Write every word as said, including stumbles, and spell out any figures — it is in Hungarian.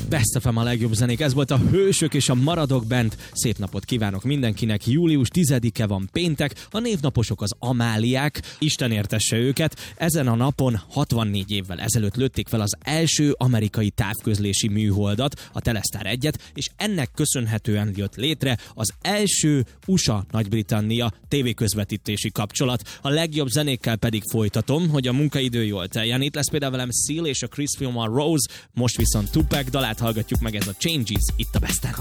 Best ef em a legjobb zenék, ez volt a Hősök és a Maradok Band. Szép napot kívánok mindenkinek, július tizedike van péntek, a névnaposok az Amáliák, Isten értesse őket. Ezen a napon hatvannégy évvel ezelőtt lőtték fel az első amerikai távközlési műholdat, a Telestar egyet, és ennek köszönhetően jött létre az első u es á Nagy-Britannia tévéközvetítési kapcsolat. A legjobb zenékkel pedig folytatom, hogy a munkaidő jól teljen. Itt lesz például velem Seal és a Chris Fillmore Rose, most viszont Tupac dalát hallgatjuk meg, ez a Changes itt a Besten.